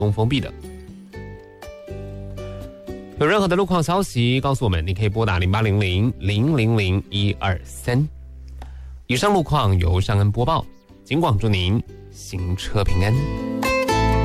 东封闭的。有任何的路况消息告诉我们，你可以拨打0800-000-123。以上路况由尚恩播报，尽管祝您行车平安。